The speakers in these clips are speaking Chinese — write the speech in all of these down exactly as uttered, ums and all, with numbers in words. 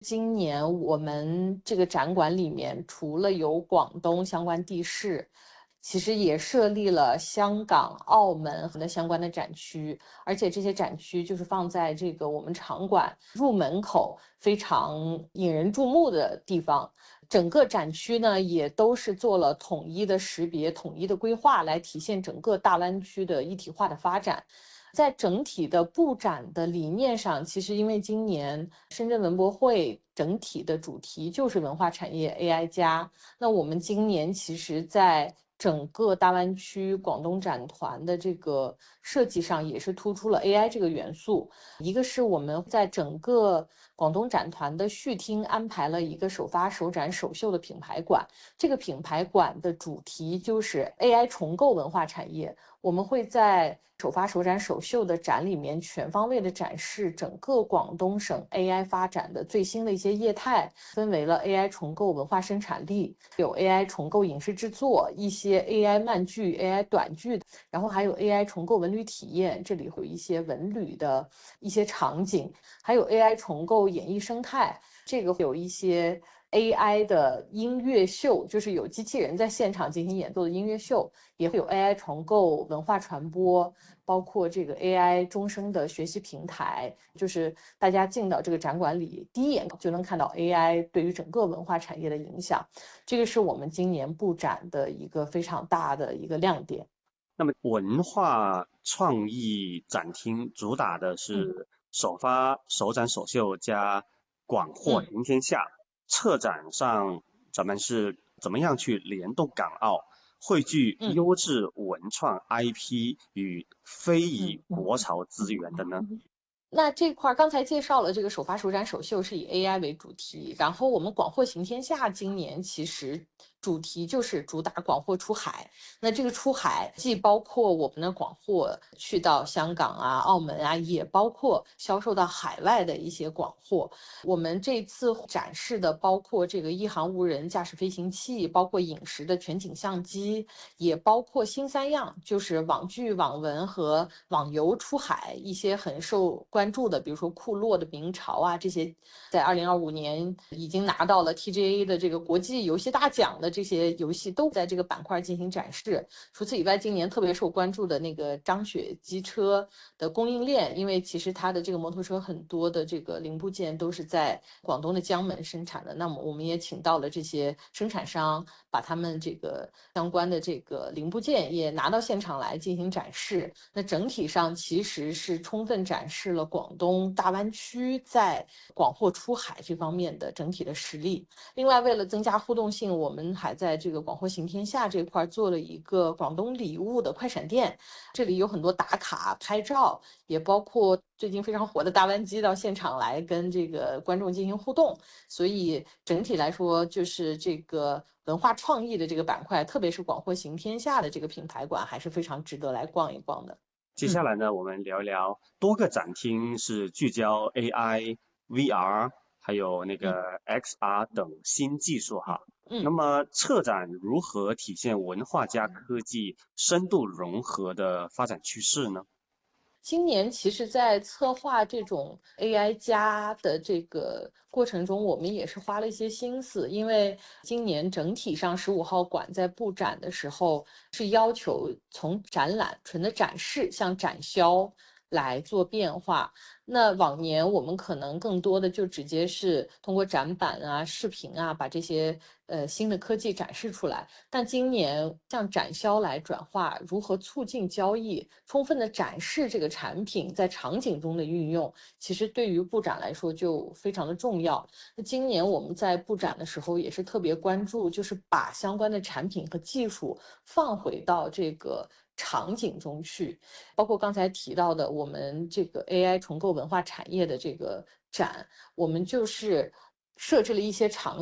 今年我们这个展馆里面，除了有广东相关地市，其实也设立了香港、澳门的相关的展区，而且这些展区就是放在这个我们场馆入门口非常引人注目的地方。整个展区呢，也都是做了统一的识别、统一的规划，来体现整个大湾区的一体化的发展。在整体的布展的理念上，其实因为今年深圳文博会整体的主题就是文化产业 A I 加，那我们今年其实在整个大湾区广东展团的这个设计上也是突出了 A I 这个元素。一个是我们在整个广东展团的序厅安排了一个首发首展首秀的品牌馆，这个品牌馆的主题就是 A I 重构文化产业。我们会在首发首展首秀的展里面全方位的展示整个广东省 A I 发展的最新的一些业态，分为了 A I 重构文化生产力，有 A I 重构影视制作，一些 A I 慢剧、A I 短剧，然后还有 A I 重构文旅体验，这里会有一些文旅的一些场景，还有 A I 重构演艺生态，这个有一些A I 的音乐秀，就是有机器人在现场进行演奏的音乐秀，也会有 A I 重构文化传播，包括这个 A I 终生的学习平台，就是大家进到这个展馆里，第一眼就能看到 A I 对于整个文化产业的影响，这个是我们今年布展的一个非常大的一个亮点。 那么文化创意展厅主打的是首发首展首秀加广货嗯行天下，策展上咱们是怎么样去联动港澳，汇聚嗯优质文创 I P 与非嗯。 遗国潮资源的呢？ 那这块刚才介绍了这个首发首展首秀是以 A I 为主题，然后我们广货行天下今年其实主题就是主打广货出海。那这个出海既包括我们的广货去到香港啊、澳门啊，也包括销售到海外的一些广货。我们这次展示的包括这个一航无人驾驶飞行器，包括影视的全景相机，也包括新三样，就是网剧、网文和网游出海一些很受关注的，比如说库洛的明朝啊，这些在二零二五年已经拿到了 T G A 的这个国际游戏大奖的这些游戏都在这个板块进行展示。除此以外，今年特别受关注的那个张雪机车的供应链，因为其实它的这个摩托车很多的这个零部件都是在广东的江门生产的，那么我们也请到了这些生产商，把他们这个相关的这个零部件也拿到现场来进行展示。那整体上其实是充分展示了广东大湾区在广货出海这方面的整体的实力。另外，为了增加互动性，我们还在这个广货行天下这块做了一个广东礼物的快闪店，这里有很多打卡拍照，也包括最近非常火的大湾机到现场来跟这个观众进行互动。所以整体来说，就是这个文化创意的这个板块，特别是广货行天下的这个品牌馆，还是非常值得来逛一逛的。嗯。 接下来呢，我们聊一聊多个展厅是聚焦 A I、V R 还有那嗯个 X R 等新技术哈。那嗯。 么策展如何体现文化加科技深度融合的发展趋势呢？ 今年其实，在策划这种 A I 加的这个过程中，我们也是花了一些心思，因为今年整体上十五号馆在布展的时候是要求从展览纯的展示向展销来做变化。那往年我们可能更多的就直接是通过展板啊、视频啊，把这些呃新的科技展示出来。但今年向展销来转化，如何促进交易，充分的展示这个产品在场景中的运用，其实对于布展来说就非常的重要。那今年我们在布展的时候也是特别关注，就是把相关的产品和技术放回到这个场景中去，包括刚才提到的我们这个 A I 重构文化产业的这个展，我们就是设置了一些场景，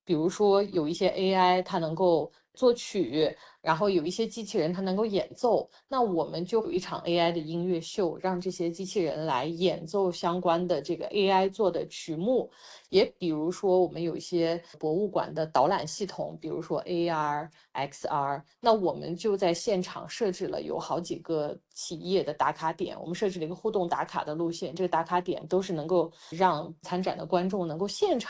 比如说有一些 A I 它能够作曲，然后有一些机器人它能够演奏，那我们就有一场 A I 的音乐秀，让这些机器人来演奏相关的这个 A I 做的曲目。也比如说我们有一些博物馆的导览系统，比如说 A R、X R， 那我们就在现场设置了有好几个企业的打卡点，我们设置了一个互动打卡的路线，这个打卡点都是能够让参展的观众能够现场